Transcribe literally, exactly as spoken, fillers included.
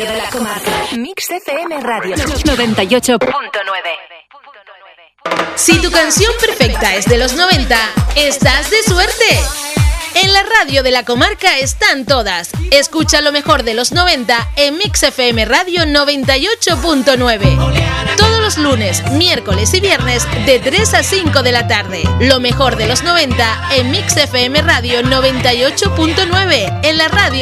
radio de la comarca. Mix F M Radio noventa y ocho punto nueve. Si tu canción perfecta es de los noventa, estás de suerte. En la radio de la comarca están todas. Escucha lo mejor de los noventa en Mix F M Radio noventa y ocho punto nueve. Todos los lunes, miércoles y viernes de tres a cinco de la tarde. Lo mejor de los noventa en Mix F M Radio noventa y ocho punto nueve. En la radio